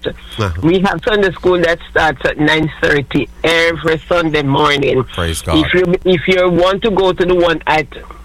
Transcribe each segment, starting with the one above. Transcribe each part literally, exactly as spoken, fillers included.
Uh-huh. We have Sunday school that starts at nine thirty every Sunday morning. Praise God. If you if you want to go to the one at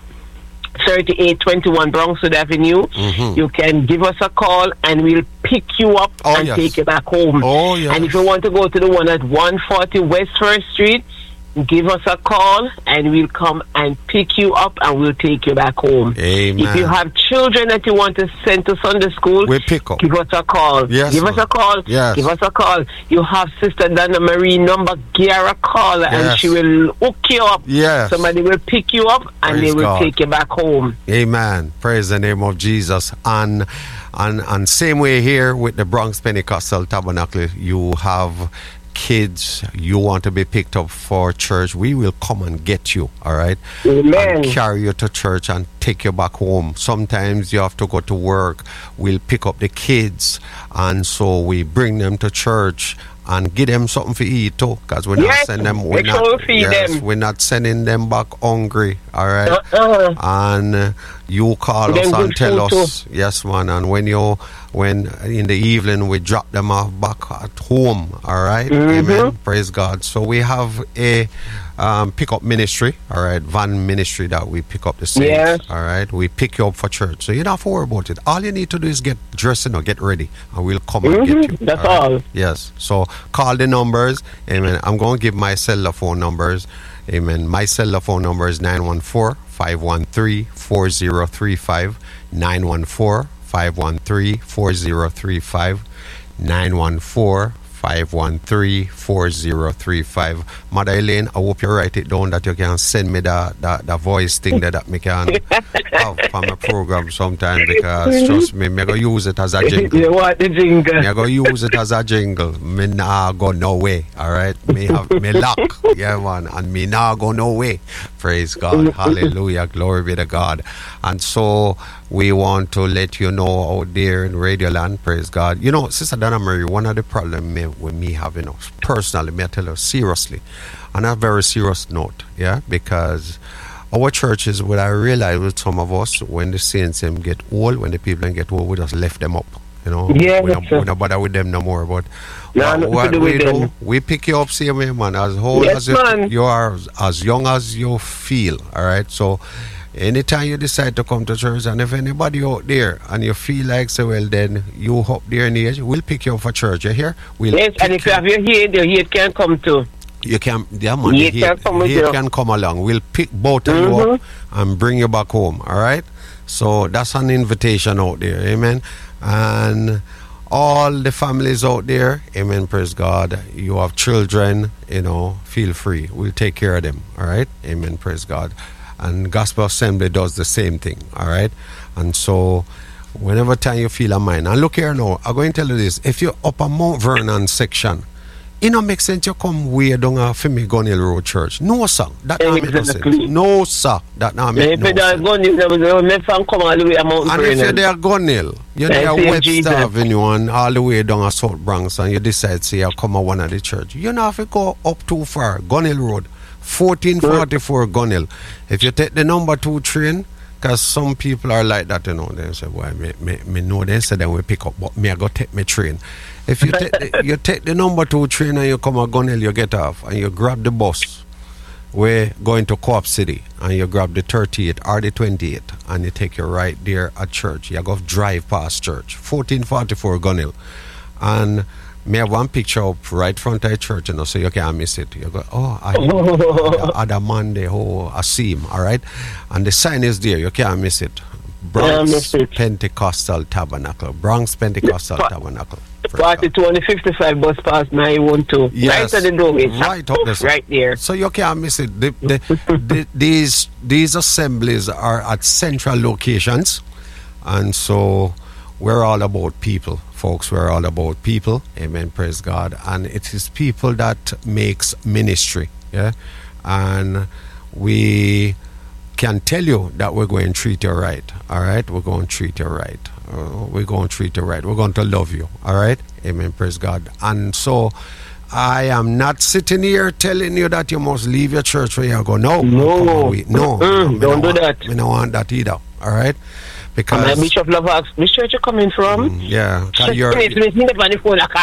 thirty-eight twenty-one Bronxwood Avenue, mm-hmm. you can give us a call and we'll pick you up oh, and yes. take you back home. Oh, yes. And if you want to go to the one at one forty West First Street, give us a call and we'll come and pick you up and we'll take you back home. Amen. If you have children that you want to send to Sunday school, we pick up. give us a call. Yes, give man. us a call. Yes. Give us a call. You have Sister Donna Marie number, give her a call yes. and she will hook you up. Yes. Somebody will pick you up and Praise they will God. take you back home. Amen. Praise the name of Jesus. And and and same way here with the Bronx Pentecostal Tabernacle, you have kids, you want to be picked up for church, we will come and get you, all right? Amen. And carry you to church and take you back home. Sometimes you have to go to work. We'll pick up the kids, and so we bring them to church and give them something to eat too, because we're yes, not sending them. We're make not, sure we feed yes, them. we're not sending them back hungry. All right, uh-uh. and uh, you call them us and tell us, too. yes, man. And when you, when in the evening we drop them off back at home. All right, mm-hmm. amen. Praise God. So we have a um, pickup ministry. All right, van ministry that we pick up the saints. Yes. All right, we pick you up for church. So you don't have to worry about it. All you need to do is get dressed or get ready, and we'll come mm-hmm. and get you. That's all. Right? all. Yes. So call the numbers. Amen. I'm going to give my cell phone numbers. Amen. My cell phone number is nine one four, five one three, four zero three five. nine one four, five one three, four zero three five. nine one four, five one three, four zero three five. Mother Elaine, I hope you write it down that you can send me the, the, the voice thing that, that me can have for my program sometime, because trust me, me go use it as a jingle. You want the jingle? Me go use it as a jingle. Me nah go no way. All right, me have me lock. Yeah, man, and me nah go no way. Praise God. Hallelujah. Glory be to God. And so we want to let you know out there in Radio Land, praise God. You know, Sister Donna Marie, one of the problems me, with me having, you know, personally, me I tell her seriously, on a very serious note, yeah, because our churches, what I realize with some of us, when the saints them get old, when the people get old, we just left them up, you know. Yeah, we don't, we don't bother with them no more, but no, what, what we do, we pick you up same way, man, as old yes, as you, man. you are, as young as you feel, all right? So anytime you decide to come to church, and if anybody out there and you feel like so, well, then you up there in the age, we'll pick you up for church. You hear? We'll yes, and if you have your head, your head can come too. You can, yeah, man, He the can head, come with head you. can come along. We'll pick both of mm-hmm. you up and bring you back home. All right. So that's an invitation out there. Amen. And all the families out there, amen, praise God. You have children, you know, feel free. We'll take care of them. All right. Amen, praise God. And Gospel Assembly does the same thing. All right. And so whenever time you feel a mind, and look here now, I'm going to tell you this. If you're up a Mount Vernon section, it don't make sense you come way down a Femi Gunnell Road Church. No, sir. That don't make no sense. No, sir. That don't make no sense. And if you're there Gunnell, you're there Webster Avenue and all the way down a South Bronx, and you decide to say you come at one of the church, you don't have to go up too far. Gunnell Road, fourteen forty-four Gunnell. If you take the number two train, because some people are like that, you know, they say, well, me, me, me know they say then we pick up, but me I go take my train. If you take the, you take the number two train and you come at Gunnell, you get off and you grab the bus, we're going to Co-op City, and you grab the thirty-eight or the twenty-eight, and you take you right there at church. You go drive past church, fourteen forty-four Gunnell, and me have one picture up right front of the church, you know, so you can't miss it. You go, oh, I other Monday, oh, I see him, all right? And the sign is there, you can't miss it. Bronx yeah, Pentecostal Tabernacle, Bronx Pentecostal pa- Tabernacle. forty-two and fifty-five bus past nine one two. Yes, right at the doorway. Right up there. Right there. So you can't miss it. The, the, the, these, these assemblies are at central locations, and so we're all about people. Folks, we're all about people. Amen. Praise God. And it is people that makes ministry. Yeah. And we can tell you that we're going to treat you right. All right. We're going to treat you right. Uh, we're going to treat you right. We're going to love you. All right. Amen. Praise God. And so I am not sitting here telling you that you must leave your church where you go. No. No. No. no mm, don't do want, that. We don't want that either. All right. Because Bishop Love asked, which church you coming from? Mm, yeah. You're,